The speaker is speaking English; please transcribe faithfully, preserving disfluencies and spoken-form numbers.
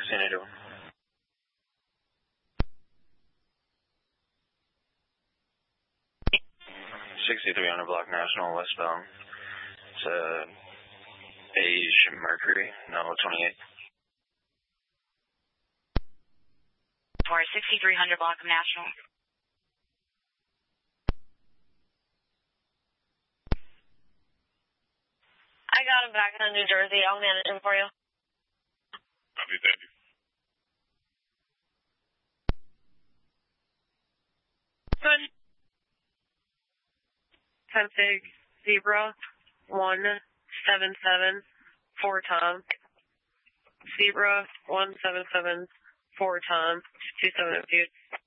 sixteen eighty-one. sixty-three hundred block National westbound. It's a beige Mercury, no twenty-eight. For sixty-three hundred block of National. I got him back in New Jersey. I'll manage him for you. Copy, thank you. Good. Config Zebra one seven seven four Tom. Zebra one seven seven four Tom. Two seven zero.